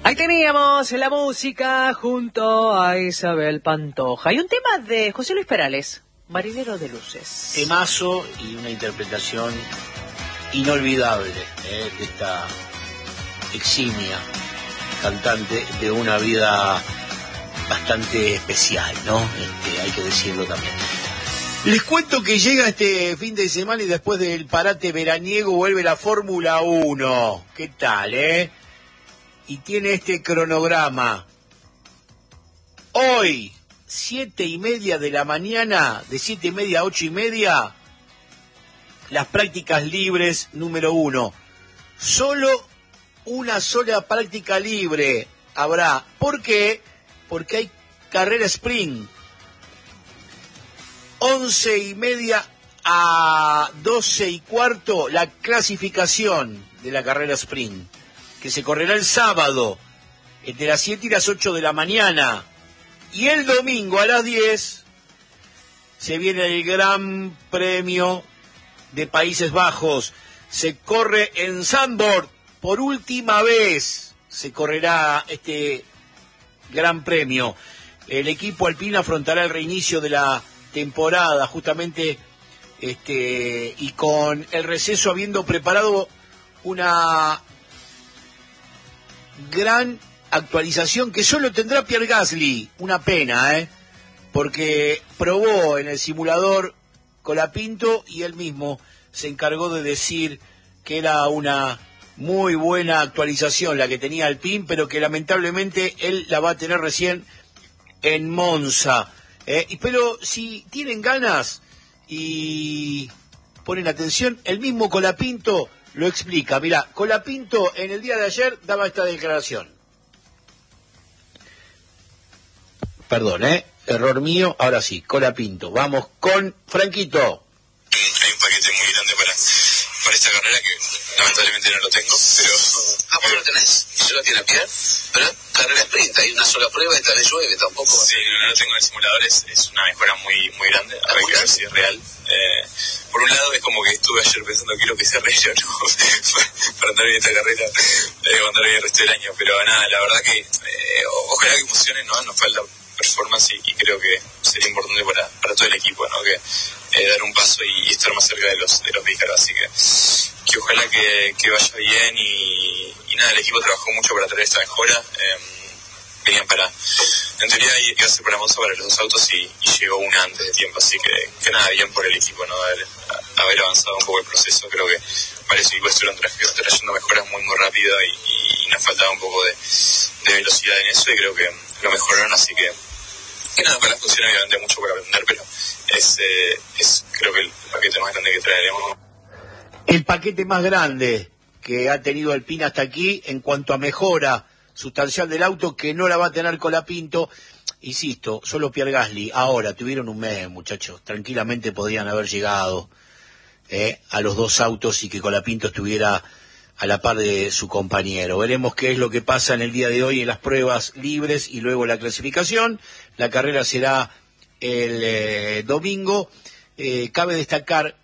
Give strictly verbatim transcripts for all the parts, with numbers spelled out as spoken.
Ahí teníamos la música junto a Isabel Pantoja. Y un tema de José Luis Perales, Marinero de Luces. Temazo y una interpretación inolvidable eh, de esta eximia cantante de una vida bastante especial, ¿no? Este, hay que decirlo también. Les cuento que llega este fin de semana y después del parate veraniego vuelve la Fórmula uno. ¿Qué tal, eh? Y tiene este cronograma. Hoy, siete y media de la mañana, de siete y media a ocho y media, las prácticas libres número uno. Solo una sola práctica libre habrá. ¿Por qué? Porque hay carrera sprint. Once y media a doce y cuarto, la clasificación de la carrera sprint, que se correrá el sábado, entre las siete y las ocho de la mañana. Y el domingo a las diez se viene el Gran Premio de Países Bajos. Se corre en Zandvoort, por última vez se correrá este Gran Premio. El equipo alpino afrontará el reinicio de la temporada, justamente, este, y con el receso habiendo preparado una gran actualización que solo tendrá Pierre Gasly. Una pena, ¿eh? Porque probó en el simulador Colapinto y él mismo se encargó de decir que era una muy buena actualización la que tenía Alpine, pero que lamentablemente él la va a tener recién en Monza. ¿eh? Y pero si tienen ganas y ponen atención, el mismo Colapinto lo explica. Mirá, Colapinto en el día de ayer daba esta declaración. Perdón, ¿eh? Error mío. Ahora sí, Colapinto. Vamos con Franquito. Hay un paquete muy grande para, para esta carrera que lamentablemente no lo tengo, pero... Ah, ¿vos lo tenés? ¿Y yo lo tiene a pie? Pero carrera sprint, hay una sola prueba y tal vez llueve tampoco. Sí, no lo tengo en el simulador, es, es una mejora muy muy grande, hay que ver si es real. Eh, por un lado es como que estuve ayer pensando quiero que sea real, ¿no? para andar bien esta carrera, eh, andar bien el resto del año, pero nada, la verdad que eh, ojalá que funcione, ¿no? Nos falta performance y, y creo que sería importante para, para todo el equipo, ¿no? Que eh, dar un paso y, y estar más cerca de los de los vehículos, así que que ojalá que, que vaya bien y, y nada, el equipo trabajó mucho para traer esta mejora. Eh, venían para, en teoría iba a ser para Monza para los dos autos y, y llegó una antes de tiempo, así que, que nada, bien por el equipo, ¿no? Haber, haber avanzado un poco el proceso. Creo que varios equipos estuvieron tra- trayendo mejoras muy muy rápido y, y nos faltaba un poco de, de velocidad en eso y creo que lo mejoraron, así que que nada, para funcionar obviamente mucho por aprender, pero es, eh, es creo que el paquete más grande que traeremos. El paquete más grande que ha tenido Alpine hasta aquí en cuanto a mejora sustancial del auto, que no la va a tener Colapinto. Insisto, solo Pierre Gasly. Ahora, tuvieron un mes, muchachos. Tranquilamente podrían haber llegado eh, a los dos autos y que Colapinto estuviera a la par de su compañero. Veremos qué es lo que pasa en el día de hoy en las pruebas libres y luego la clasificación. La carrera será el eh, domingo. Eh, cabe destacar,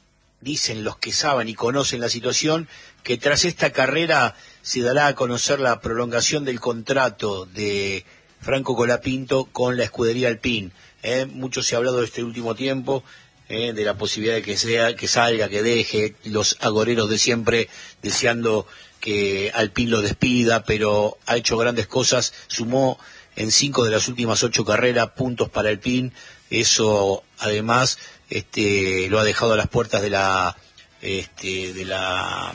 dicen los que saben y conocen la situación, que tras esta carrera se dará a conocer la prolongación del contrato de Franco Colapinto con la escudería Alpine. Eh, mucho se ha hablado de este último tiempo, eh, de la posibilidad de que sea, que salga, que deje, los agoreros de siempre deseando que Alpine lo despida, pero ha hecho grandes cosas, sumó en cinco de las últimas ocho carreras puntos para Alpine. Eso además este lo ha dejado a las puertas de la este de la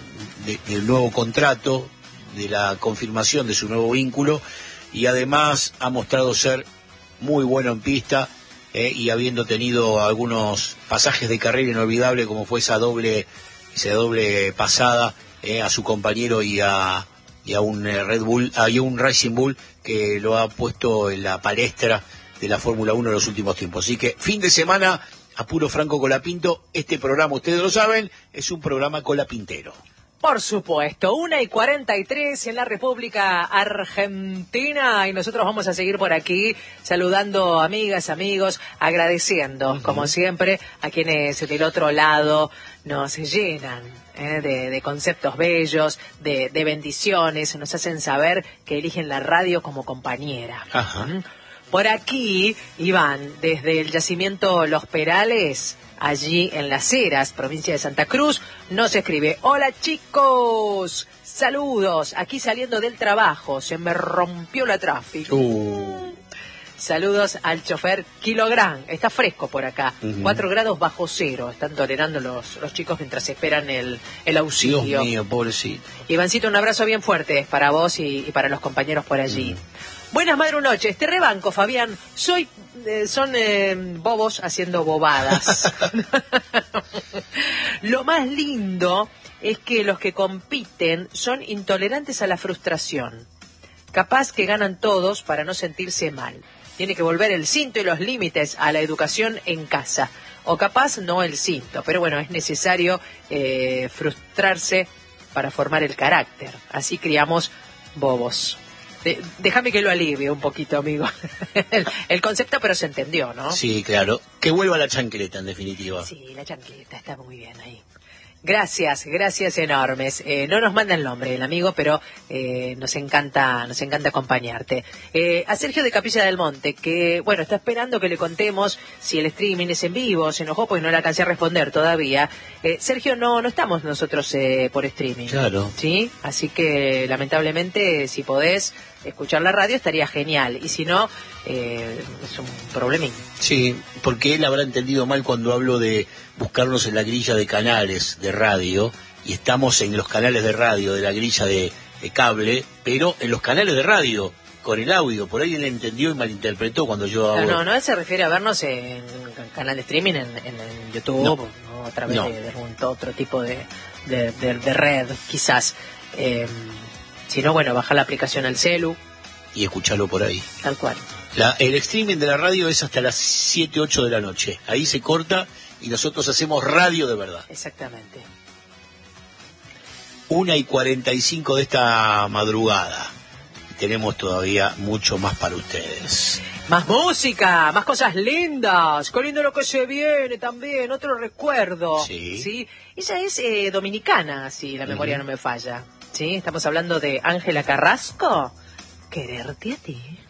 de, del nuevo contrato, de la confirmación de su nuevo vínculo, y además ha mostrado ser muy bueno en pista, eh, y habiendo tenido algunos pasajes de carrera inolvidables, como fue esa doble esa doble pasada eh, a su compañero y a y a un eh, Red Bull, a un Racing Bull que lo ha puesto en la palestra de la Fórmula uno en los últimos tiempos. Así que fin de semana a puro Franco Colapinto. Este programa, ustedes lo saben, es un programa colapintero. Por supuesto, una y cuarenta y tres en la República Argentina y nosotros vamos a seguir por aquí saludando amigas, amigos, agradeciendo, uh-huh. como siempre, a quienes del otro lado nos llenan eh, de, de conceptos bellos, de, de bendiciones, nos hacen saber que eligen la radio como compañera. Ajá. ¿Mm? Por aquí, Iván, desde el yacimiento Los Perales, allí en Las Heras, provincia de Santa Cruz, nos escribe: hola chicos, saludos, aquí saliendo del trabajo, se me rompió la tráfico. Uh. Saludos al chofer Kilográn, está fresco por acá, uh-huh. cuatro grados bajo cero, están tolerando los, los chicos mientras esperan el, el auxilio. Dios mío, pobrecito. Ivancito, un abrazo bien fuerte para vos y, y para los compañeros por allí. Uh-huh. Buenas madrunoches, te rebanco, Fabián. Soy, eh, son eh, bobos haciendo bobadas. Lo más lindo es que los que compiten son intolerantes a la frustración. Capaz que ganan todos para no sentirse mal. Tiene que volver el cinto y los límites a la educación en casa. O capaz no el cinto, pero bueno, es necesario eh, frustrarse para formar el carácter. Así criamos bobos. De, déjame que lo alivie un poquito, amigo. el, el concepto, pero se entendió, ¿no? Sí, claro. Que vuelva la chancleta, en definitiva. Sí, la chancleta está muy bien ahí. Gracias, gracias enormes. Eh, no nos manda el nombre el amigo, pero eh, nos encanta, nos encanta acompañarte. Eh, a Sergio de Capilla del Monte, que bueno, está esperando que le contemos si el streaming es en vivo, se enojó porque no le alcancé a responder todavía. Eh, Sergio, no, no estamos nosotros eh, por streaming. Claro. ¿Sí? Así que lamentablemente, si podés escuchar la radio estaría genial, y si no, eh, es un problemín. Sí, porque él habrá entendido mal cuando hablo de buscarnos en la grilla de canales de radio, y estamos en los canales de radio de la grilla de, de cable, pero en los canales de radio, con el audio. Por ahí él entendió y malinterpretó cuando yo hago... No, no, no, él se refiere a vernos en canal de streaming, en, en, en YouTube, no, ¿no? A través no. de, de algún otro tipo de, de, de, de red, quizás. Eh, si no, bueno, bajar la aplicación al celu. Y escucharlo por ahí. Tal cual. La, el streaming de la radio es hasta las siete, ocho de la noche. Ahí se corta y nosotros hacemos radio de verdad. Exactamente. Una y cuarenta y cinco de esta madrugada. Y tenemos todavía mucho más para ustedes. Más música, más cosas lindas. Qué lindo lo que se viene también. Otro recuerdo. Sí. ¿Sí? Ella es eh, dominicana, si la memoria uh-huh. no me falla. ¿Sí? Estamos hablando de Ángela Carrasco. Quererte a ti.